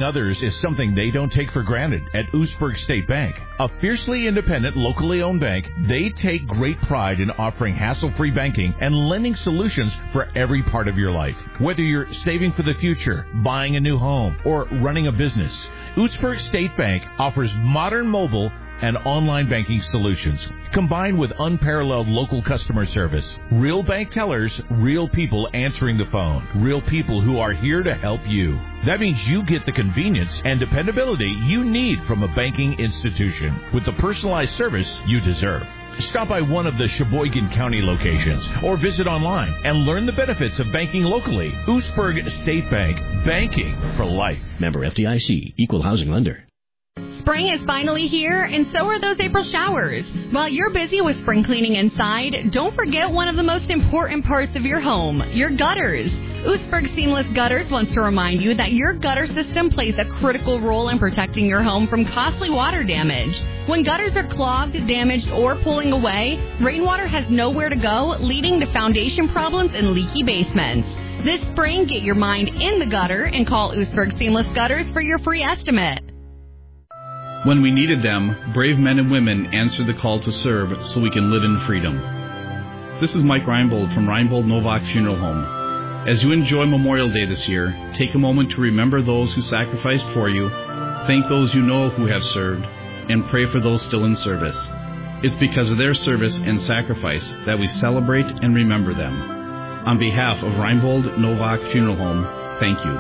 others is something they don't take for granted at Oostburg State Bank. A fiercely independent, locally owned bank, they take great pride in offering hassle-free banking and lending solutions for every part of your life. Whether you're saving for the future, buying a new home, or running a business, Oostburg State Bank offers modern mobile and online banking solutions, combined with unparalleled local customer service. Real bank tellers, real people answering the phone, real people who are here to help you. That means you get the convenience and dependability you need from a banking institution with the personalized service you deserve. Stop by one of the Sheboygan County locations or visit online and learn the benefits of banking locally. Oostburg State Bank, banking for life. Member FDIC, Equal Housing Lender. Spring is finally here, and so are those April showers. While you're busy with spring cleaning inside, don't forget one of the most important parts of your home, your gutters. Oostburg Seamless Gutters wants to remind you that your gutter system plays a critical role in protecting your home from costly water damage. When gutters are clogged, damaged, or pulling away, rainwater has nowhere to go, leading to foundation problems and leaky basements. This spring, get your mind in the gutter and call Oostburg Seamless Gutters for your free estimate. When we needed them, brave men and women answered the call to serve so we can live in freedom. This is Mike Reinbold from Reinbold Novak Funeral Home. As you enjoy Memorial Day this year, take a moment to remember those who sacrificed for you, thank those you know who have served, and pray for those still in service. It's because of their service and sacrifice that we celebrate and remember them. On behalf of Reinbold Novak Funeral Home, thank you.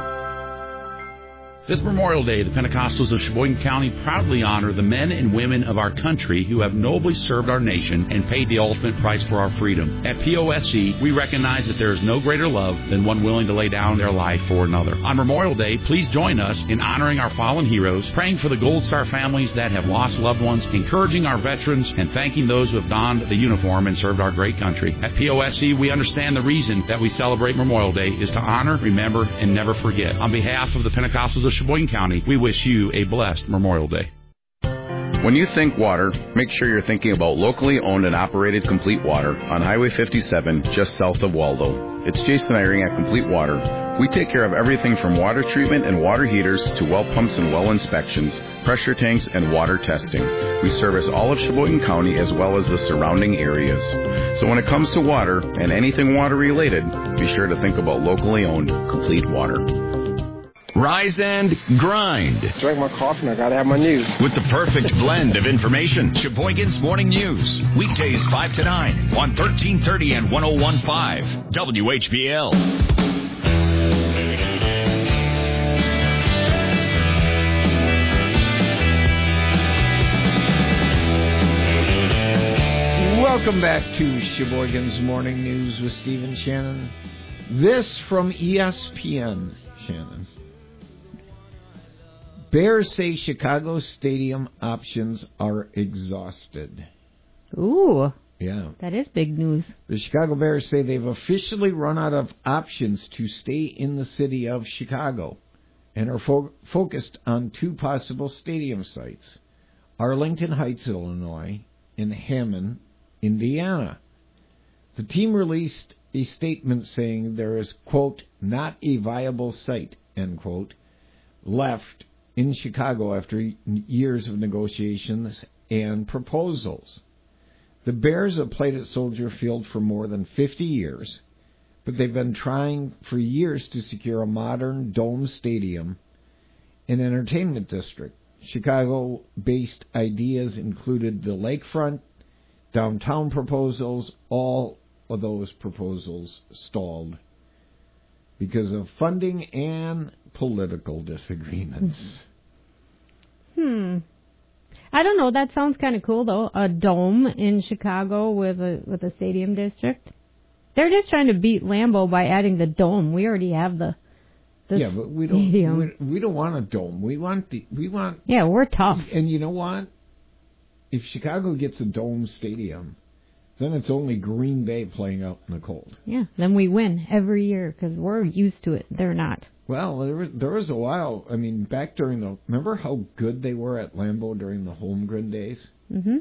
This Memorial Day, the Pentecostals of Sheboygan County proudly honor the men and women of our country who have nobly served our nation and paid the ultimate price for our freedom. At POSC, we recognize that there is no greater love than one willing to lay down their life for another. On Memorial Day, please join us in honoring our fallen heroes, praying for the Gold Star families that have lost loved ones, encouraging our veterans, and thanking those who have donned the uniform and served our great country. At POSC, we understand the reason that we celebrate Memorial Day is to honor, remember, and never forget. On behalf of the Pentecostals of Sheboygan County, we wish you a blessed Memorial Day. When you think water, make sure you're thinking about locally owned and operated Complete Water on Highway 57, just south of Waldo. It's Jason Eyring at Complete Water. We take care of everything from water treatment and water heaters to well pumps and well inspections, pressure tanks, and water testing. We service all of Sheboygan County as well as the surrounding areas. So when it comes to water and anything water related, be sure to think about locally owned Complete Water. Rise and grind. Drink my coffee and I gotta have my news. With the perfect blend of information. Sheboygan's Morning News. Weekdays 5 to 9 on 1330 and 101.5 WHBL. Welcome back to Sheboygan's Morning News with Stephen Shannon. This from ESPN, Shannon. Bears say Chicago stadium options are exhausted. Ooh. Yeah. That is big news. The Chicago Bears say they've officially run out of options to stay in the city of Chicago and are focused on two possible stadium sites, Arlington Heights, Illinois, and Hammond, Indiana. The team released a statement saying there is, quote, not a viable site, end quote, left in Chicago after years of negotiations and proposals. The Bears have played at Soldier Field for more than 50 years, but they've been trying for years to secure a modern dome stadium and entertainment district. Chicago-based ideas included the lakefront, downtown proposals. All of those proposals stalled because of funding and political disagreements. I don't know. That sounds kind of cool, though. A dome in Chicago with a stadium district. They're just trying to beat Lambeau by adding the dome. We already have the yeah, but we don't want a dome. We want. Yeah, we're tough. And you know what? If Chicago gets a dome stadium, then it's only Green Bay playing out in the cold. Yeah, then we win every year because we're used to it. They're not. Well, there was a while, I mean, back during remember how good they were at Lambeau during the Holmgren days? Mm-hmm.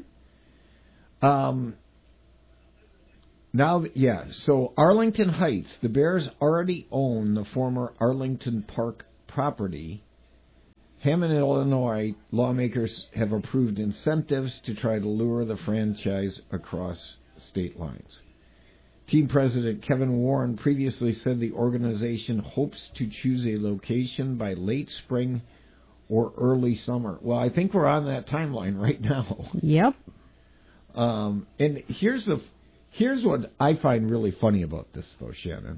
So Arlington Heights, the Bears already own the former Arlington Park property Hammond, Illinois, lawmakers have approved incentives to try to lure the franchise across state lines. Team president Kevin Warren previously said the organization hopes to choose a location by late spring or early summer. Well, I think we're on that timeline right now. Yep. And here's what I find really funny about this, though, Shannon.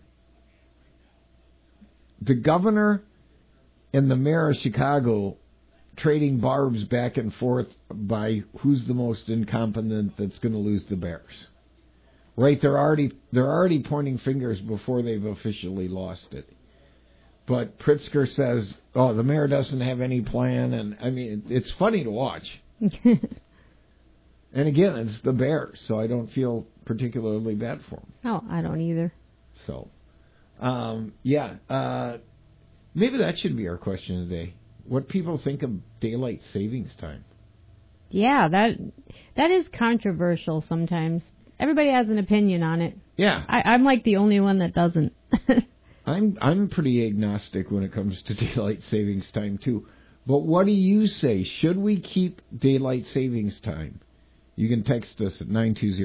The governor and the mayor of Chicago trading barbs back and forth by who's the most incompetent that's going to lose the Bears. Right? They're already pointing fingers before they've officially lost it. But Pritzker says, "Oh, the mayor doesn't have any plan," and I mean, it's funny to watch. And again, it's the Bears, so I don't feel particularly bad for them. Oh, I don't either. So, maybe that should be our question today. What people think of daylight savings time? Yeah, that is controversial sometimes. Everybody has an opinion on it. Yeah. I'm like the only one that doesn't. I'm pretty agnostic when it comes to daylight savings time, too. But what do you say? Should we keep daylight savings time? You can text us at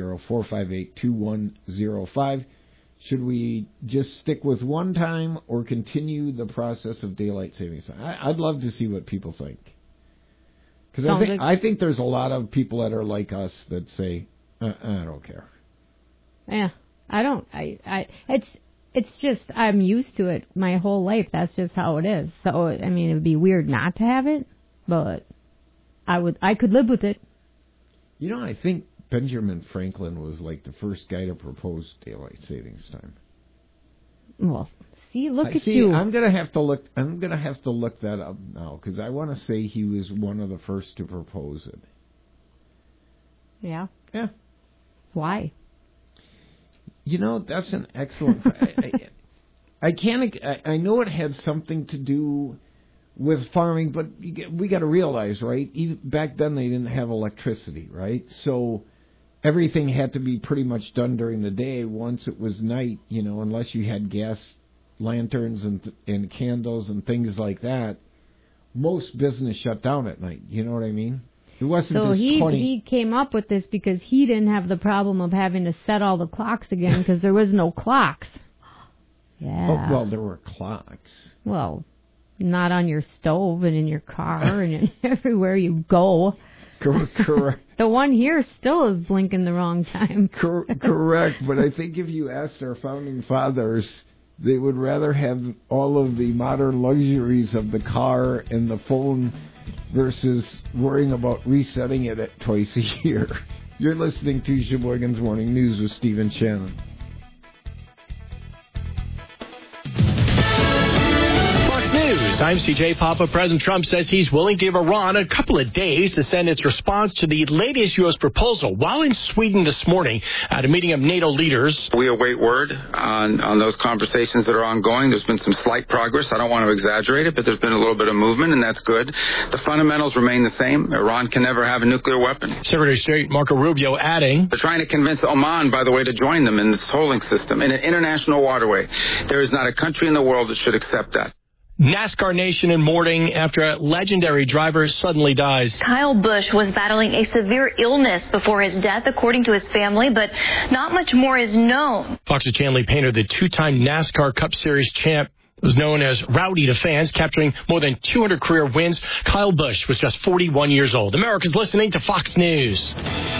920-458-2105. Should we just stick with one time or continue the process of daylight savings time? I'd love to see what people think. Because I think there's a lot of people that are like us that say, I don't care. Yeah, I don't. It's just, I'm used to it my whole life. That's just how it is. So, I mean, it would be weird not to have it, but I could live with it. You know, I think Benjamin Franklin was like the first guy to propose daylight savings time. Well, look at you. I'm gonna have to look that up now because I want to say he was one of the first to propose it. Yeah. Yeah. Why? You know, that's an excellent. I know it had something to do with farming, but we got to realize, right? Even back then they didn't have electricity, right? So everything had to be pretty much done during the day. Once it was night, you know, unless you had gas lanterns and candles and things like that, most business shut down at night. You know what I mean? It wasn't so this he came up with this because he didn't have the problem of having to set all the clocks again because there was no clocks. Yeah. Oh, well, there were clocks. Well, not on your stove and in your car and everywhere you go. Correct. The one here still is blinking the wrong time. Correct, but I think if you asked our founding fathers, they would rather have all of the modern luxuries of the car and the phone versus worrying about resetting it at twice a year. You're listening to Sheboygan's Morning News with Stephen Shannon. News. I'm CJ Papa. President Trump says he's willing to give Iran a couple of days to send its response to the latest U.S. proposal. While in Sweden this morning at a meeting of NATO leaders, we await word on those conversations that are ongoing. There's been some slight progress. I don't want to exaggerate it, but there's been a little bit of movement, and that's good. The fundamentals remain the same. Iran can never have a nuclear weapon. Secretary of State Marco Rubio adding, they're trying to convince Oman, by the way, to join them in this tolling system in an international waterway. There is not a country in the world that should accept that. NASCAR Nation in mourning after a legendary driver suddenly dies. Kyle Busch was battling a severe illness before his death, according to his family, but not much more is known. Fox's Chanley Painter, the two-time NASCAR Cup Series champ, was known as rowdy to fans, capturing more than 200 career wins. Kyle Busch was just 41 years old. America's listening to Fox News.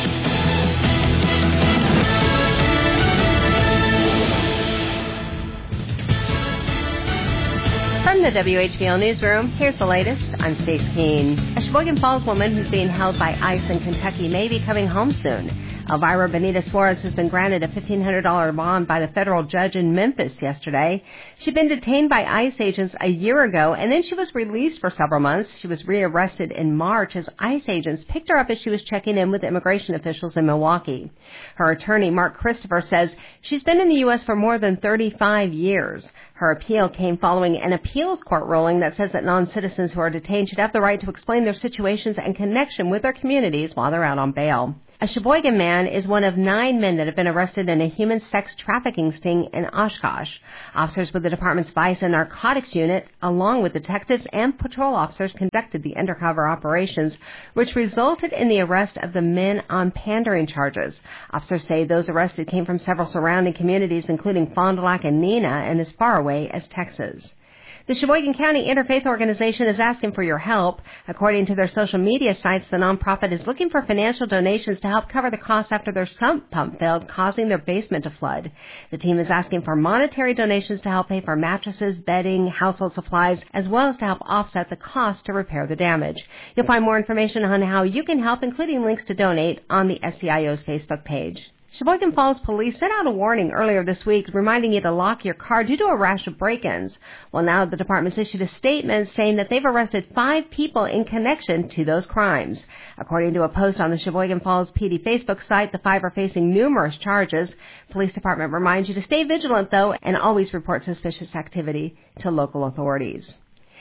From the WHBL Newsroom, here's the latest. I'm Stace Keene. A Sheboygan Falls woman who's being held by ICE in Kentucky may be coming home soon. Elvira Benita Suarez has been granted a $1,500 bond by the federal judge in Memphis yesterday. She'd been detained by ICE agents a year ago, and then she was released for several months. She was rearrested in March as ICE agents picked her up as she was checking in with immigration officials in Milwaukee. Her attorney, Mark Christopher, says she's been in the U.S. for more than 35 years. Her appeal came following an appeals court ruling that says that non-citizens who are detained should have the right to explain their situations and connection with their communities while they're out on bail. A Sheboygan man is one of 9 men that have been arrested in a human sex trafficking sting in Oshkosh. Officers with the department's Vice and Narcotics Unit, along with detectives and patrol officers, conducted the undercover operations, which resulted in the arrest of the men on pandering charges. Officers say those arrested came from several surrounding communities, including Fond du Lac and Neenah, and as far away as Texas. The Sheboygan County Interfaith Organization is asking for your help. According to their social media sites, the nonprofit is looking for financial donations to help cover the costs after their sump pump failed, causing their basement to flood. The team is asking for monetary donations to help pay for mattresses, bedding, household supplies, as well as to help offset the cost to repair the damage. You'll find more information on how you can help, including links to donate, on the SCIO's Facebook page. Sheboygan Falls Police sent out a warning earlier this week reminding you to lock your car due to a rash of break-ins. Well, now the department's issued a statement saying that they've arrested 5 people in connection to those crimes. According to a post on the Sheboygan Falls PD Facebook site, the 5 are facing numerous charges. Police department reminds you to stay vigilant, though, and always report suspicious activity to local authorities.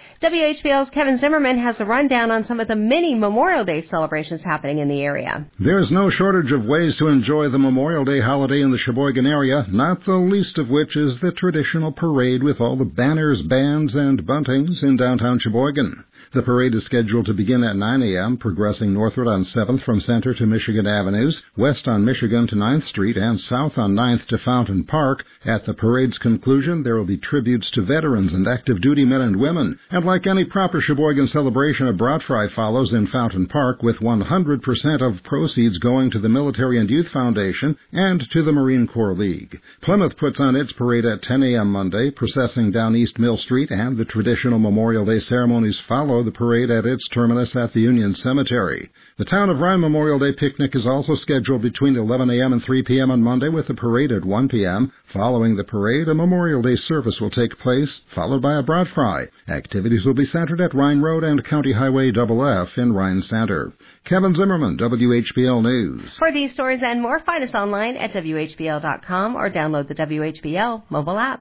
WHBL's Kevin Zimmerman has a rundown on some of the many Memorial Day celebrations happening in the area. There's no shortage of ways to enjoy the Memorial Day holiday in the Sheboygan area, not the least of which is the traditional parade with all the banners, bands, and buntings in downtown Sheboygan. The parade is scheduled to begin at 9 a.m., progressing northward on 7th from Center to Michigan Avenues, west on Michigan to 9th Street, and south on 9th to Fountain Park. At the parade's conclusion, there will be tributes to veterans and active duty men and women. And like any proper Sheboygan celebration, a brat fry follows in Fountain Park, with 100% of proceeds going to the Military and Youth Foundation and to the Marine Corps League. Plymouth puts on its parade at 10 a.m. Monday, processing down East Mill Street, and the traditional Memorial Day ceremonies follow the parade at its terminus at the Union Cemetery. The Town of Ryan Memorial Day picnic is also scheduled between 11 a.m. and 3 p.m. on Monday, with the parade at 1 p.m. Following the parade, a Memorial Day service will take place, followed by a brat fry. Activities will be centered at Ryan Road and County Highway FF in Ryan Center. Kevin Zimmerman, WHBL News. For these stories and more, find us online at WHBL.com or download the WHBL mobile app.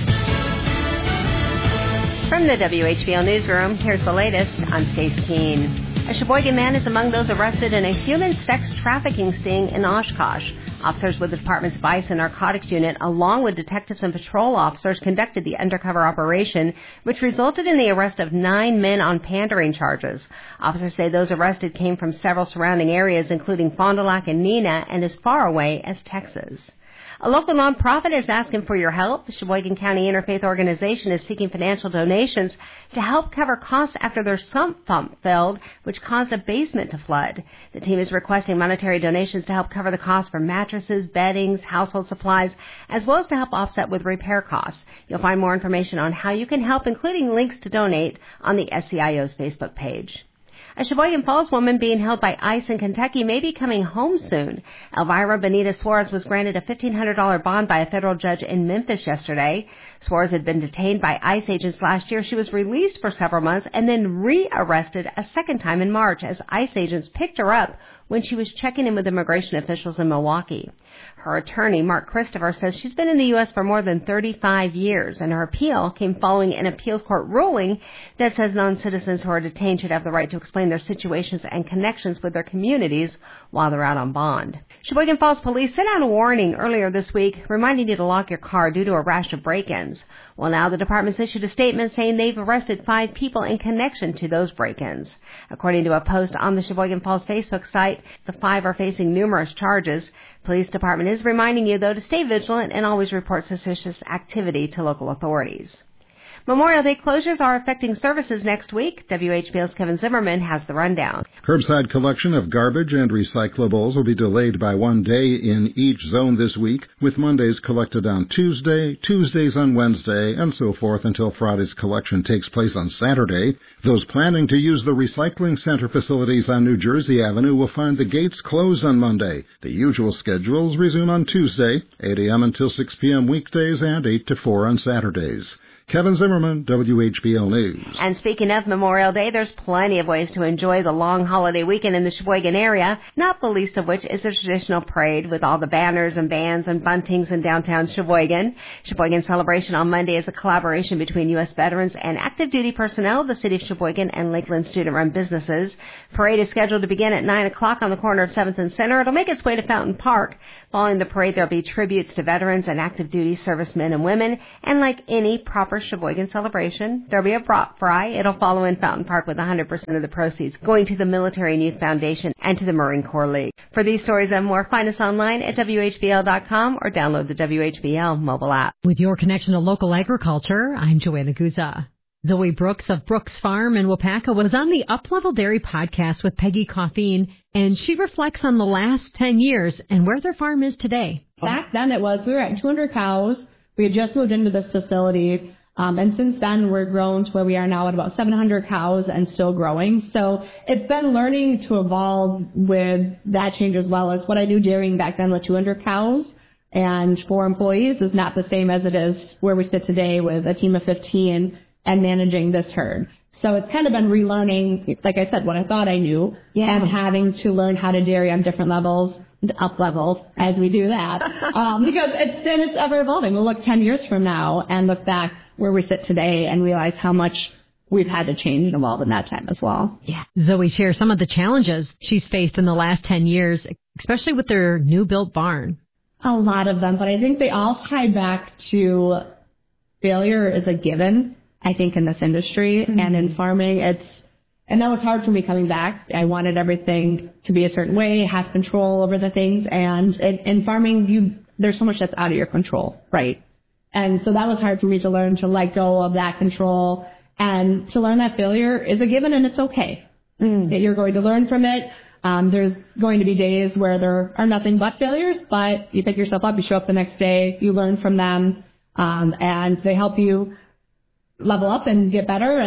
From the WHBL Newsroom, here's the latest. I'm Stace Keene. A Sheboygan man is among those arrested in a human sex trafficking sting in Oshkosh. Officers with the department's Vice and Narcotics Unit, along with detectives and patrol officers, conducted the undercover operation, which resulted in the arrest of 9 men on pandering charges. Officers say those arrested came from several surrounding areas, including Fond du Lac and Neenah, and as far away as Texas. A local nonprofit is asking for your help. The Sheboygan County Interfaith Organization is seeking financial donations to help cover costs after their sump pump failed, which caused a basement to flood. The team is requesting monetary donations to help cover the costs for mattresses, beddings, household supplies, as well as to help offset with repair costs. You'll find more information on how you can help, including links to donate, on the SCIO's Facebook page. A Sheboygan Falls woman being held by ICE in Kentucky may be coming home soon. Elvira Benita Suarez was granted a $1,500 bond by a federal judge in Memphis yesterday. Suarez had been detained by ICE agents last year. She was released for several months and then re-arrested a second time in March as ICE agents picked her up when she was checking in with immigration officials in Milwaukee. Her attorney, Mark Christopher, says she's been in the U.S. for more than 35 years, and her appeal came following an appeals court ruling that says non-citizens who are detained should have the right to explain their situations and connections with their communities while they're out on bond. Sheboygan Falls Police sent out a warning earlier this week reminding you to lock your car due to a rash of break-ins. Well, now the department's issued a statement saying they've arrested 5 people in connection to those break-ins. According to a post on the Sheboygan Falls Facebook site, the 5 are facing numerous charges. Police department is reminding you, though, to stay vigilant and always report suspicious activity to local authorities. Memorial Day closures are affecting services next week. WHBL's Kevin Zimmerman has the rundown. Curbside collection of garbage and recyclables will be delayed by 1 day in each zone this week, with Mondays collected on Tuesday, Tuesdays on Wednesday, and so forth until Friday's collection takes place on Saturday. Those planning to use the recycling center facilities on New Jersey Avenue will find the gates closed on Monday. The usual schedules resume on Tuesday, 8 a.m. until 6 p.m. weekdays and 8 to 4 on Saturdays. Kevin Zimmerman, WHBL News. And speaking of Memorial Day, there's plenty of ways to enjoy the long holiday weekend in the Sheboygan area, not the least of which is the traditional parade with all the banners and bands and buntings in downtown Sheboygan. Sheboygan Celebration on Monday is a collaboration between U.S. veterans and active duty personnel, the City of Sheboygan, and Lakeland student-run businesses. Parade is scheduled to begin at 9 o'clock on the corner of 7th and Center. It'll make its way to Fountain Park. Following the parade, there'll be tributes to veterans and active duty servicemen and women, and like any proper Sheboygan celebration, there'll be a brat fry. It'll follow in Fountain Park with 100% of the proceeds going to the Military and Youth Foundation and to the Marine Corps League. For these stories and more, find us online at WHBL.com or download the WHBL mobile app. With your connection to local agriculture, I'm Joanna Guza. Zoe Brooks of Brooks Farm in Wapaka was on the Up-Level Dairy podcast with Peggy Coffeen, and she reflects on the last 10 years and where their farm is today. Back then we were at 200 cows. We had just moved into this facility. And since then, we're grown to where we are now at about 700 cows and still growing. So it's been learning to evolve with that change as well as what I knew dairying back then with 200 cows. And 4 employees is not the same as it is where we sit today with a team of 15 and managing this herd. So it's kind of been relearning, like I said, what I thought I knew and having to learn how to dairy on different levels, up level as we do that. Because it's ever evolving. We'll look 10 years from now and look back where we sit today and realize how much we've had to change and evolve in that time as well. Yeah. Zoe shares some of the challenges she's faced in the last 10 years, especially with their new built barn. A lot of them, but I think they all tie back to failure is a given, I think, in this industry and in farming. And that was hard for me coming back. I wanted everything to be a certain way, have control over the things. And in farming, there's so much that's out of your control, right? And so that was hard for me to learn to let go of that control and to learn that failure is a given and it's okay. That you're going to learn from it. There's going to be days where there are nothing but failures, but you pick yourself up, you show up the next day, you learn from them, and they help you level up and get better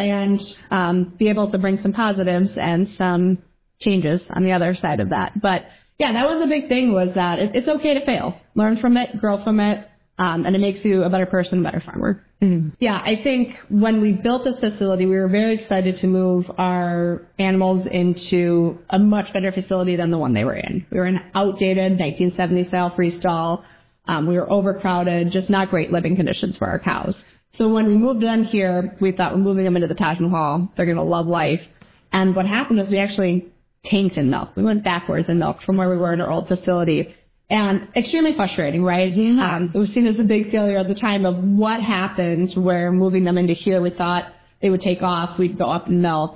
and be able to bring some positives and some changes on the other side of that. But yeah, that was a big thing, was that it's okay to fail. Learn from it, grow from it, and it makes you a better person, a better farmer. Yeah, I think when we built this facility, we were very excited to move our animals into a much better facility than the one they were in. We were in outdated 1970s style freestall. We were overcrowded, just not great living conditions for our cows. So when we moved them here, we thought we're moving them into the Taj Mahal. They're going to love life. And what happened was we actually tanked in milk. We went backwards in milk from where we were in our old facility. And extremely frustrating, right? It was seen as a big failure at the time of what happened where moving them into here, we thought they would take off, we'd go up in milk.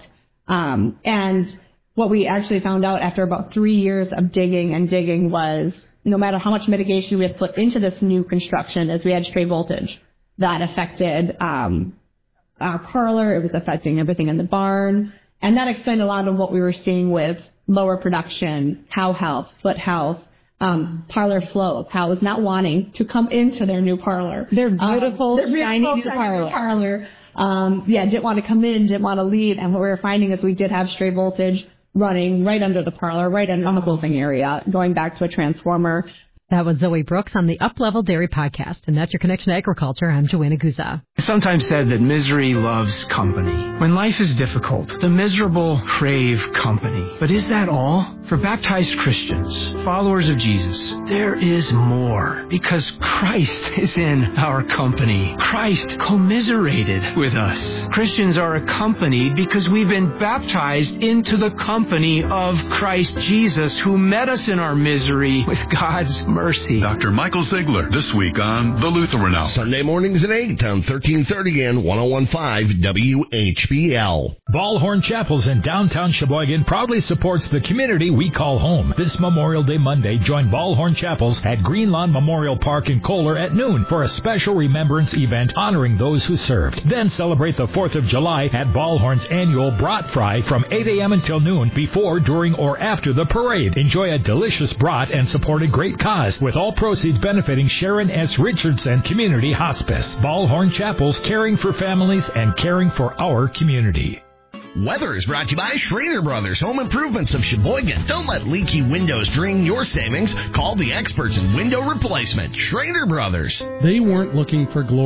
And what we actually found out after about 3 years of digging was no matter how much mitigation we had put into this new construction, as we had stray voltage. That affected our parlor. It was affecting everything in the barn. And that explained a lot of what we were seeing with lower production, cow health, foot health, parlor flow. Cows not wanting to come into their new parlor. Their beautiful, shiny new parlor. Didn't want to come in, didn't want to leave. And what we were finding is we did have stray voltage running right under the parlor, right under the building area, going back to a transformer. That was Zoe Brooks on the Up-Level Dairy podcast, and that's your connection to agriculture. I'm Joanna Guza. I sometimes said that misery loves company. When life is difficult, the miserable crave company. But is that all? For baptized Christians, followers of Jesus, there is more, because Christ is in our company. Christ commiserated with us. Christians are accompanied because we've been baptized into the company of Christ Jesus, who met us in our misery with God's mercy. Dr. Michael Ziegler, this week on The Lutheran Hour. Sunday mornings at 8 on 1330 and 1015 WHBL. Ballhorn Chapels in downtown Sheboygan proudly supports the community we call home. This Memorial Day Monday, join Ballhorn Chapels at Green Lawn Memorial Park in Kohler at noon for a special remembrance event honoring those who served. Then celebrate the 4th of July at Ballhorn's annual Brat Fry from 8 a.m. until noon, before, during, or after the parade. Enjoy a delicious brat and support a great cause, with all proceeds benefiting Sharon S. Richardson Community Hospice. Ballhorn Chapels, caring for families and caring for our community. Weather is brought to you by Schrader Brothers Home Improvements of Sheboygan. Don't let leaky windows drain your savings. Call the experts in window replacement, Schrader Brothers. They weren't looking for glory.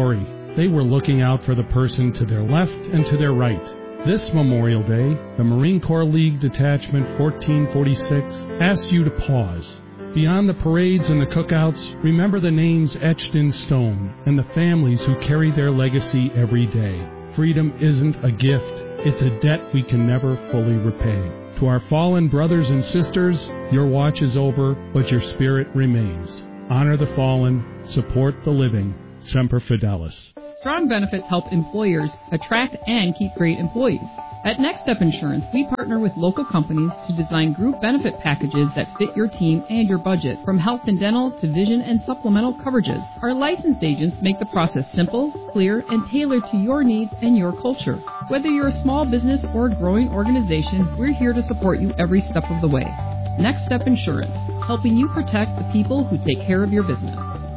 They were looking out for the person to their left and to their right. This Memorial Day, the Marine Corps League Detachment 1446 asks you to pause. Beyond the parades and the cookouts, remember the names etched in stone and the families who carry their legacy every day. Freedom isn't a gift, it's a debt we can never fully repay. To our fallen brothers and sisters, your watch is over, but your spirit remains. Honor the fallen, support the living. Semper Fidelis. Strong benefits help employers attract and keep great employees. At Next Step Insurance, we partner with local companies to design group benefit packages that fit your team and your budget, from health and dental to vision and supplemental coverages. Our licensed agents make the process simple, clear, and tailored to your needs and your culture. Whether you're a small business or a growing organization, we're here to support you every step of the way. Next Step Insurance, helping you protect the people who take care of your business.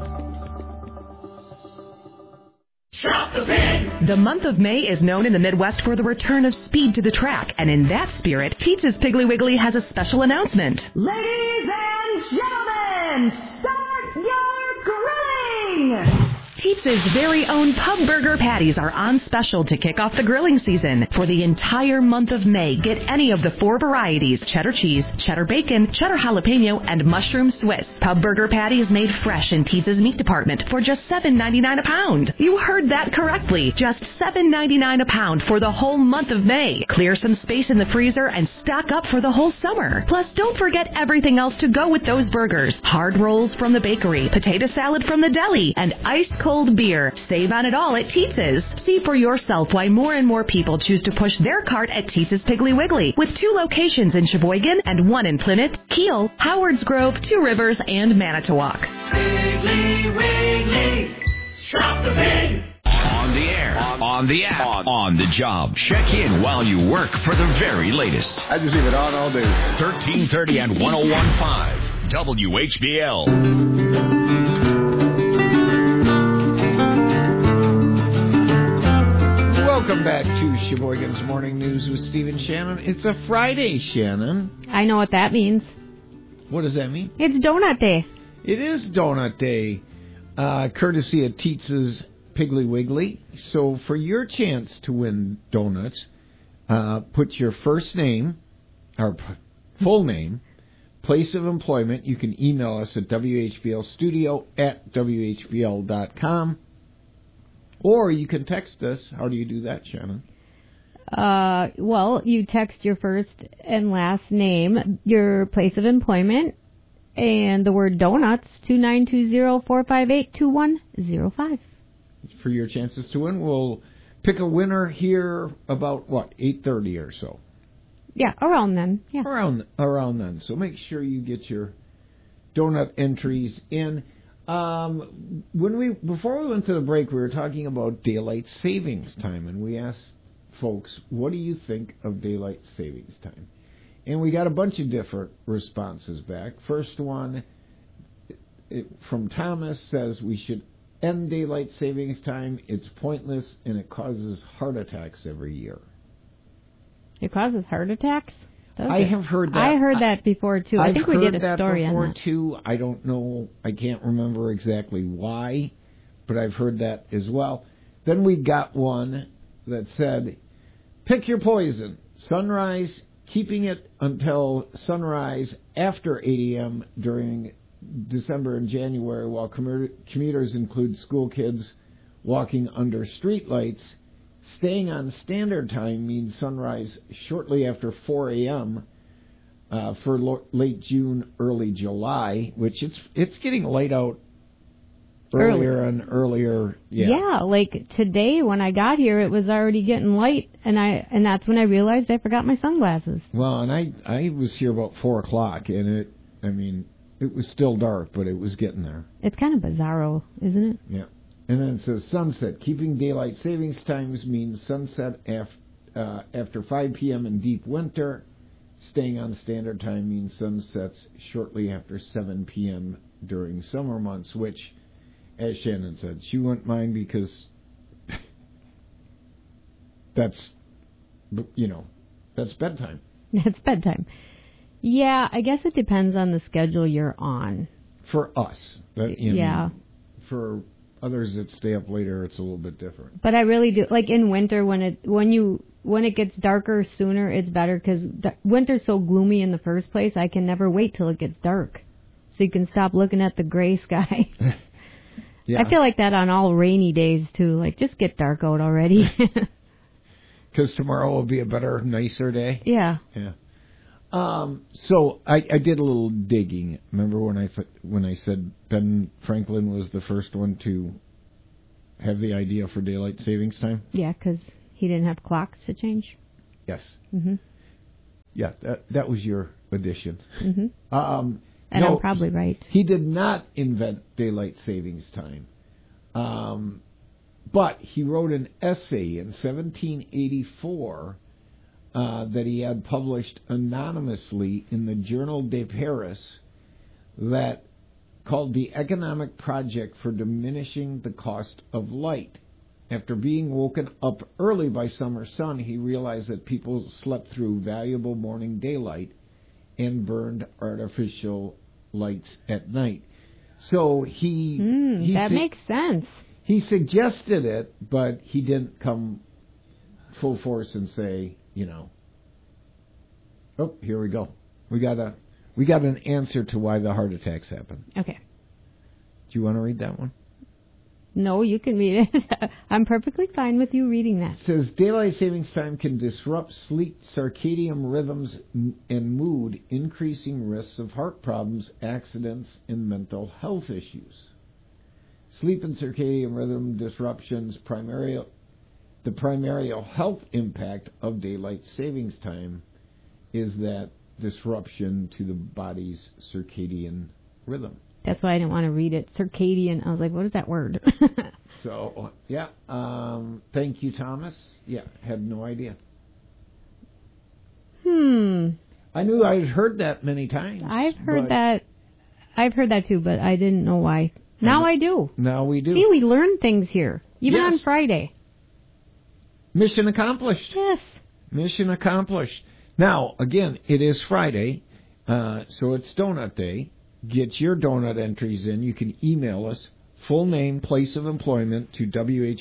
Shop the Pig! The month of May is known in the Midwest for the return of speed to the track, and in that spirit, Pizza's Piggly Wiggly has a special announcement. Ladies and gentlemen, start your grilling! Pizza's very own pub burger patties are on special to kick off the grilling season. For the entire month of May, get any of the 4 varieties: cheddar cheese, cheddar bacon, cheddar jalapeno, and mushroom Swiss. Pub burger patties made fresh in Pizza's meat department for just $7.99 a pound. You heard that correctly. Just $7.99 a pound for the whole month of May. Clear some space in the freezer and stock up for the whole summer. Plus, don't forget everything else to go with those burgers. Hard rolls from the bakery, potato salad from the deli, and ice cold beer. Save on it all at Teetsa's. See for yourself why more and more people choose to push their cart at Teetsa's Piggly Wiggly, with 2 locations in Sheboygan and 1 in Plymouth, Kiel, Howards Grove, 2 Rivers, and Manitowoc. Piggly Wiggly, shop the pig! On the air, on the app, on the job. Check in while you work for the very latest. I just leave it on all day. 1330 and 101.5 WHBL. Welcome back to Sheboygan's Morning News with Stephen Shannon. It's a Friday, Shannon. I know what that means. What does that mean? It's Donut Day. It is Donut Day, courtesy of Teetsa's Piggly Wiggly. So for your chance to win donuts, put your first name, or full name, place of employment. You can email us at whblstudio@whbl.com. Or you can text us. How do you do that, Shannon? Well, you text your first and last name, your place of employment, and the word donuts to 920-458-2105. For your chances to win, we'll pick a winner here about, 8:30 or so. Yeah, around then. Yeah. Around then. So make sure you get your donut entries in. Before we went to the break, we were talking about daylight savings time, and we asked folks, what do you think of daylight savings time? And we got a bunch of different responses back. First one from Thomas says we should end daylight savings time. It's pointless and it causes heart attacks every year. It causes heart attacks? I have heard that. I heard that before, too. I think we did a story on that. I've heard that before, too. I don't know. I can't remember exactly why, but I've heard that as well. Then we got one that said, pick your poison. Sunrise, keeping it until sunrise after 8 a.m. during December and January, while commuters include school kids walking under streetlights. Staying on standard time means sunrise shortly after 4 a.m. For late June, early July, which it's getting light out earlier and earlier. Yeah, like today when I got here, it was already getting light, and that's when I realized I forgot my sunglasses. Well, and I was here about 4 o'clock, and it was still dark, but it was getting there. It's kind of bizarro, isn't it? Yeah. And then it says sunset. Keeping daylight savings times means sunset after 5 p.m. in deep winter. Staying on standard time means sunsets shortly after 7 p.m. during summer months, which, as Shannon said, she wouldn't mind because that's bedtime. That's bedtime. Yeah, I guess it depends on the schedule you're on. For us. Yeah. For Others that stay up later, it's a little bit different. But I really do, like in winter when it gets darker sooner, it's better because winter's so gloomy in the first place. I can never wait till it gets dark, so you can stop looking at the gray sky. Yeah. I feel like that on all rainy days too. Like, just get dark out already. Because tomorrow will be a better, nicer day. Yeah. Yeah. So I did a little digging. Remember when I said Ben Franklin was the first one to have the idea for daylight savings time? Yeah, because he didn't have clocks to change. Yes. Mhm. Yeah, that was your addition. Mhm. And no, I'm probably right. He did not invent daylight savings time. But he wrote an essay in 1784 that he had published anonymously in the Journal de Paris that called The Economic Project for Diminishing the Cost of Light. After being woken up early by summer sun, he realized that people slept through valuable morning daylight and burned artificial lights at night. So he that makes sense. He suggested it, but he didn't come full force and say, oh, here we go. We got an answer to why the heart attacks happen. Okay. Do you want to read that one? No, you can read it. I'm perfectly fine with you reading that. It says daylight savings time can disrupt sleep, circadian rhythms, and mood, increasing risks of heart problems, accidents, and mental health issues. Sleep and circadian rhythm disruptions, the primary health impact of daylight savings time is that disruption to the body's circadian rhythm. That's why I didn't want to read it. Circadian. I was like, what is that word? So, yeah. Thank you, Thomas. Yeah, had no idea. I knew I'd heard that many times. I've heard that too, but I didn't know why. Now I do. Now we do. See, we learn things here, even on Friday. Mission accomplished. Yes. Mission accomplished. Now, again, it is Friday, so it's Donut Day. Get your donut entries in. You can email us, full name, place of employment, to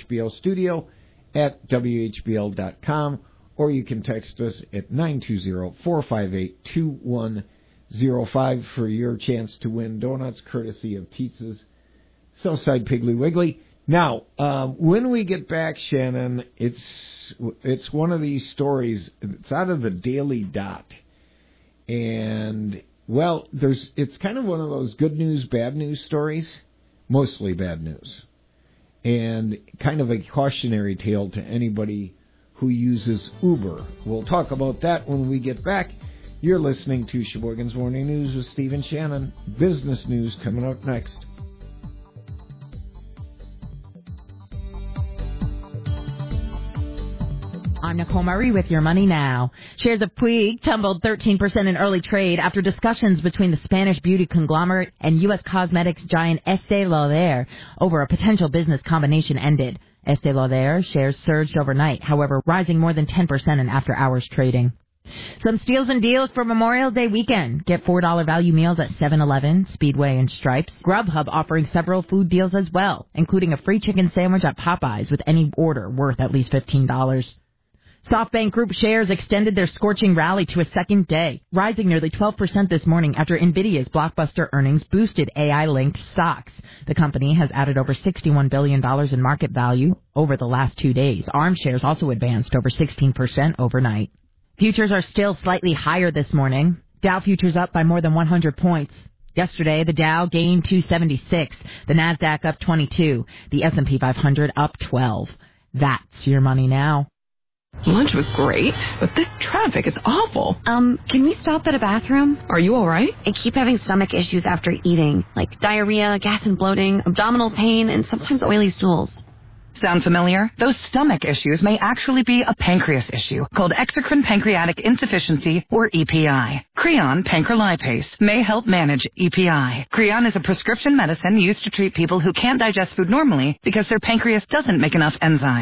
whbl@whbl.com, or you can text us at 920-458-2105 for your chance to win donuts courtesy of Tietz's Southside Piggly Wiggly. Now, when we get back, Shannon, it's one of these stories. It's out of the Daily Dot, and well, it's kind of one of those good news, bad news stories, mostly bad news, and kind of a cautionary tale to anybody who uses Uber. We'll talk about that when we get back. You're listening to Sheboygan's Morning News with Steve and Shannon. Business news coming up next. I'm Nicole Murray with Your Money Now. Shares of Puig tumbled 13% in early trade after discussions between the Spanish beauty conglomerate and U.S. cosmetics giant Estée Lauder over a potential business combination ended. Estée Lauder shares surged overnight, however, rising more than 10% in after-hours trading. Some steals and deals for Memorial Day weekend. Get $4 value meals at 7-Eleven, Speedway, and Stripes. Grubhub offering several food deals as well, including a free chicken sandwich at Popeyes with any order worth at least $15. SoftBank Group shares extended their scorching rally to a second day, rising nearly 12% this morning after NVIDIA's blockbuster earnings boosted AI-linked stocks. The company has added over $61 billion in market value over the last 2 days. ARM shares also advanced over 16% overnight. Futures are still slightly higher this morning. Dow futures up by more than 100 points. Yesterday, the Dow gained 276, the Nasdaq up 22, the S&P 500 up 12. That's Your Money Now. Lunch was great, but this traffic is awful. Can we stop at a bathroom? Are you all right? I keep having stomach issues after eating, like diarrhea, gas and bloating, abdominal pain, and sometimes oily stools. Sound familiar? Those stomach issues may actually be a pancreas issue called exocrine pancreatic insufficiency, or EPI. Creon pancrelipase may help manage EPI. Creon is a prescription medicine used to treat people who can't digest food normally because their pancreas doesn't make enough enzymes.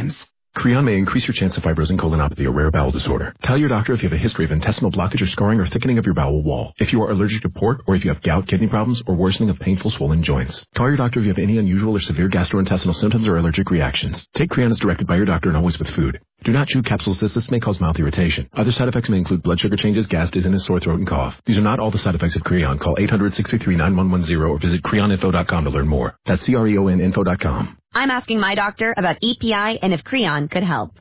Creon may increase your chance of fibrosing colonopathy or rare bowel disorder. Tell your doctor if you have a history of intestinal blockage or scarring or thickening of your bowel wall. If you are allergic to pork or if you have gout, kidney problems, or worsening of painful swollen joints. Call your doctor if you have any unusual or severe gastrointestinal symptoms or allergic reactions. Take Creon as directed by your doctor and always with food. Do not chew capsules as this may cause mouth irritation. Other side effects may include blood sugar changes, gas, dizziness, sore throat, and cough. These are not all the side effects of Creon. Call 800-633-9110 or visit creoninfo.com to learn more. That's CREONinfo.com. I'm asking my doctor about EPI and if Creon could help.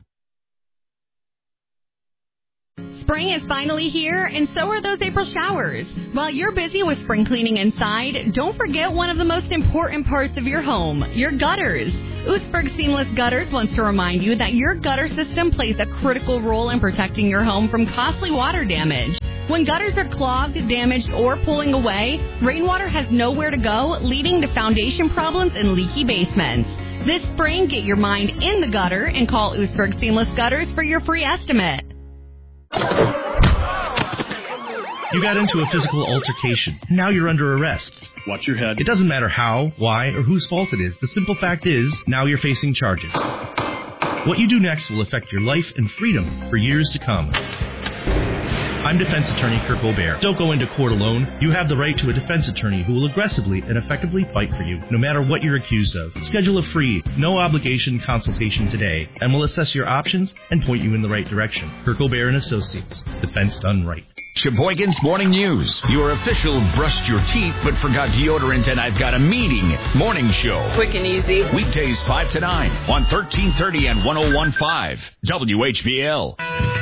Spring is finally here, and so are those April showers. While you're busy with spring cleaning inside, don't forget one of the most important parts of your home, your gutters. Oostburg Seamless Gutters wants to remind you that your gutter system plays a critical role in protecting your home from costly water damage. When gutters are clogged, damaged, or pulling away, rainwater has nowhere to go, leading to foundation problems and leaky basements. This spring, get your mind in the gutter and call Oostburg Seamless Gutters for your free estimate. You got into a physical altercation. Now you're under arrest. Watch your head. It doesn't matter how, why, or whose fault it is. The simple fact is, now you're facing charges. What you do next will affect your life and freedom for years to come. I'm defense attorney Kirk Gobert. Don't go into court alone. You have the right to a defense attorney who will aggressively and effectively fight for you, no matter what you're accused of. Schedule a free, no-obligation consultation today, and we'll assess your options and point you in the right direction. Kirk Gobert and Associates. Defense done right. Sheboygan's Morning News. Your official brushed your teeth but forgot deodorant and I've got a meeting morning show. Quick and easy. Weekdays 5 to 9 on 1330 and 101.5 WHBL.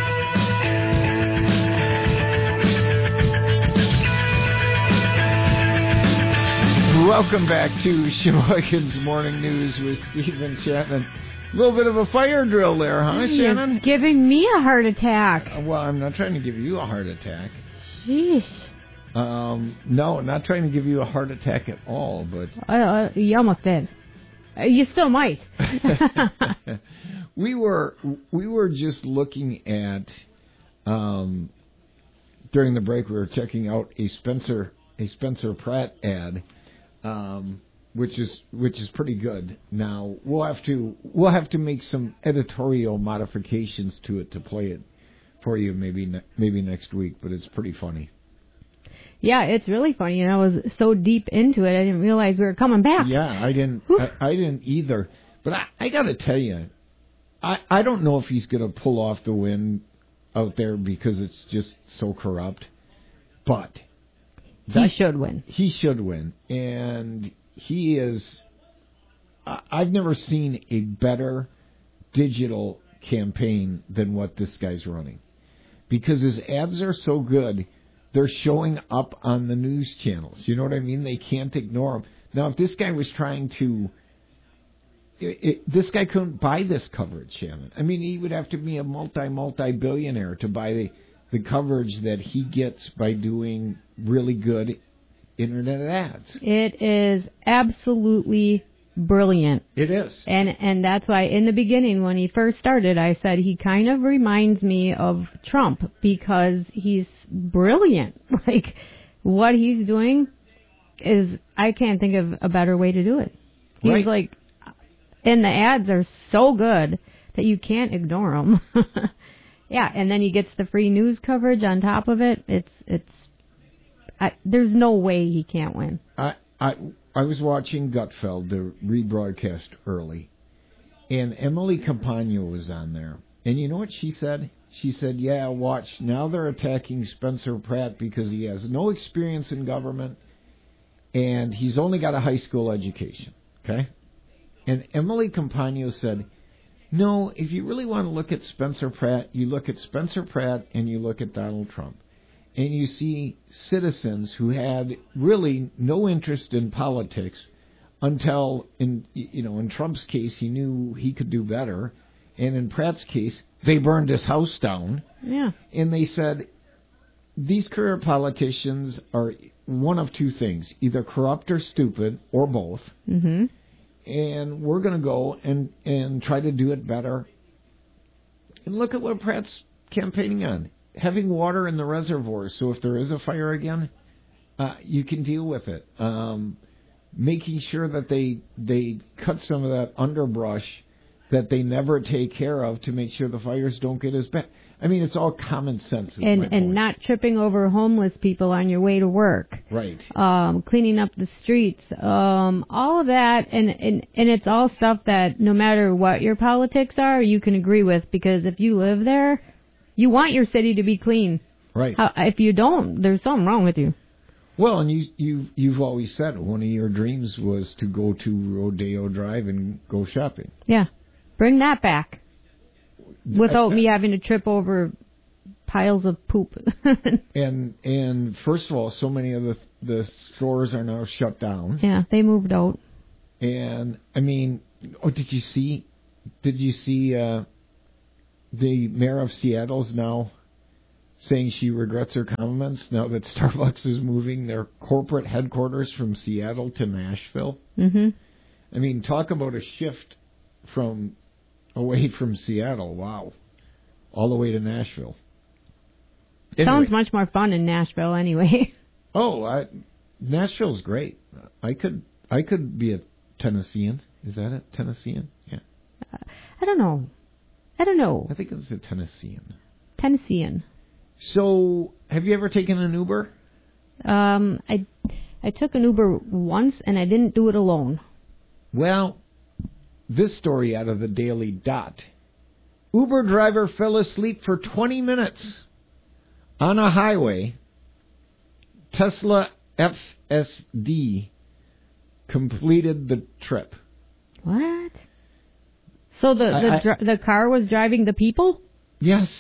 Welcome back to Sheboygan's Morning News with Stephen Chapman. A little bit of a fire drill there, huh, Shannon? You're giving me a heart attack. Well, I'm not trying to give you a heart attack. Sheesh. No, not trying to give you a heart attack at all, but... You almost did. You still might. We were just looking at, during the break, we were checking out a Spencer Pratt ad, which is pretty good. Now we'll have to make some editorial modifications to it to play it for you maybe next week, but it's pretty funny. Yeah, it's really funny, and I was so deep into it I didn't realize we were coming back. Yeah, I didn't either. But I got to tell you, I don't know if he's going to pull off the win out there because it's just so corrupt, but he should win. He should win. And he is... I've never seen a better digital campaign than what this guy's running. Because his ads are so good, they're showing up on the news channels. You know what I mean? They can't ignore them. Now, if this guy was trying to... this guy couldn't buy this coverage, Shannon. I mean, he would have to be a multi-billionaire to buy the coverage that he gets by doing really good internet ads. It is absolutely brilliant. It is. And that's why in the beginning when he first started, I said he kind of reminds me of Trump because he's brilliant. Like, what he's doing is, I can't think of a better way to do it. He's right. Like, and the ads are so good that you can't ignore them. Yeah, and then he gets the free news coverage on top of it. There's no way he can't win. I was watching Gutfeld, the rebroadcast early, and Emily Campagno was on there. And you know what she said? She said, yeah, watch, now they're attacking Spencer Pratt because he has no experience in government and he's only got a high school education. Okay? And Emily Campagno said, no, if you really want to look at Spencer Pratt, you look at Spencer Pratt and you look at Donald Trump. And you see citizens who had really no interest in politics until, in Trump's case, he knew he could do better. And in Pratt's case, they burned his house down. Yeah. And they said, these career politicians are one of two things, either corrupt or stupid, or both. Mm-hmm. And we're going to go and try to do it better. And look at what Pratt's campaigning on. Having water in the reservoirs, so if there is a fire again, you can deal with it. Making sure that they cut some of that underbrush that they never take care of to make sure the fires don't get as bad. I mean, it's all common sense. And not tripping over homeless people on your way to work. Right. Cleaning up the streets. All of that. And it's all stuff that no matter what your politics are, you can agree with. Because if you live there, you want your city to be clean. Right. If you don't, there's something wrong with you. Well, and you've always said one of your dreams was to go to Rodeo Drive and go shopping. Yeah. Bring that back. Without me having to trip over piles of poop. and first of all, so many of the stores are now shut down. Yeah, they moved out. And I mean, did you see the mayor of Seattle's now saying she regrets her comments now that Starbucks is moving their corporate headquarters from Seattle to Nashville? Mm-hmm. I mean, talk about a shift away from Seattle, wow, all the way to Nashville. Anyway. Sounds much more fun in Nashville, anyway. Nashville's great. I could be a Tennessean. Is that it? Tennessean? Yeah. I don't know. I think it's a Tennessean. Tennessean. So, have you ever taken an Uber? I took an Uber once, and I didn't do it alone. Well, this story out of the Daily Dot. Uber driver fell asleep for 20 minutes on a highway. Tesla FSD completed the trip. What? So the car was driving the people? Yes.